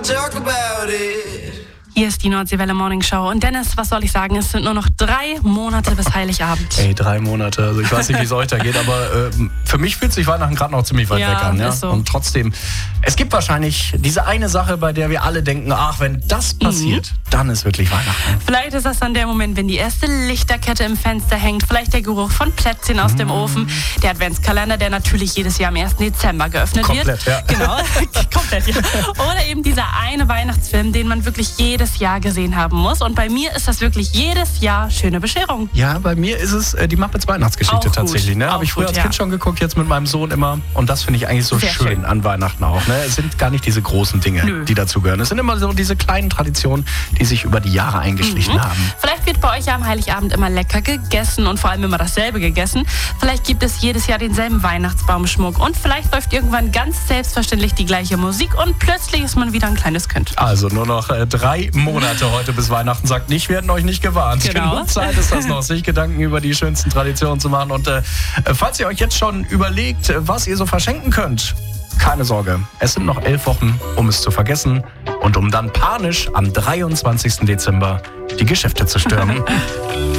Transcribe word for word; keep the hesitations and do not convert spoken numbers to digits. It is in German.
talk about it. Hier ist die Nordseewelle Morning Show. Und Dennis, was soll ich sagen? Es sind nur noch drei Monate bis Heiligabend. Ey, drei Monate. Also ich weiß nicht, wie es euch da geht, aber äh, für mich fühlt sich Weihnachten gerade noch ziemlich weit ja, weg an. Ja? Ist so. Und trotzdem, es gibt wahrscheinlich diese eine Sache, bei der wir alle denken, ach, wenn das passiert, mhm. dann ist wirklich Weihnachten. Vielleicht ist das dann der Moment, wenn die erste Lichterkette im Fenster hängt, vielleicht der Geruch von Plätzchen aus mhm. dem Ofen, der Adventskalender, der natürlich jedes Jahr am ersten Dezember geöffnet Komplett, wird. Ja. Genau, komplett, ja. Oder eben dieser eine Weihnachtsfilm, den man wirklich jedes Jahr gesehen hat. Haben muss. Und bei mir ist das wirklich jedes Jahr Schöne Bescherung. Ja, bei mir ist es äh, die Muppets Weihnachtsgeschichte tatsächlich. Ne? Habe ich früher gut, als ja. Kind schon geguckt, jetzt mit meinem Sohn immer. Und das finde ich eigentlich so schön, schön an Weihnachten auch. Ne? Es sind gar nicht diese großen Dinge, Nö. die dazugehören. Es sind immer so diese kleinen Traditionen, die sich über die Jahre eingeschlichen mhm. haben. Vielleicht wird bei euch ja am Heiligabend immer lecker gegessen und vor allem immer dasselbe gegessen. Vielleicht gibt es jedes Jahr denselben Weihnachtsbaumschmuck. Und vielleicht läuft irgendwann ganz selbstverständlich die gleiche Musik und plötzlich ist man wieder ein kleines Kind. Also nur noch äh, drei Monate heute bis Weihnachten. Sagt nicht, wir hätten euch nicht gewarnt. Genau. Genug Zeit ist das noch, sich Gedanken über die schönsten Traditionen zu machen. Und äh, falls ihr euch jetzt schon überlegt, was ihr so verschenken könnt, keine Sorge, es sind noch elf Wochen, um es zu vergessen und um dann panisch am dreiundzwanzigsten Dezember die Geschäfte zu stürmen.